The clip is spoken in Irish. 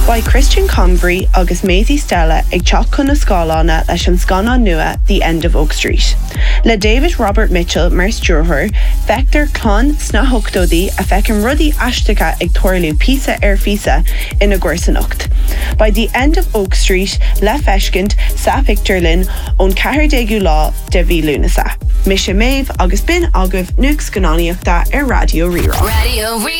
Ba Christian Convery agus Maisie Stella ag teach chun na scálána leis an scanán nua The End of Oak Street. Le David Robert Mitchell mar stúrthóir, feictar clán sna hochtódaí a feicim rudaí aisteacha ag tuairliú písa ar físa ina gcuirsaneacht. By The End of Oak Street, le feiscint sa picture linn ón 14 lá de bhí lúnasa. Mis sé méh agus bin agah nuac scanáíochta ar Radio Rirá.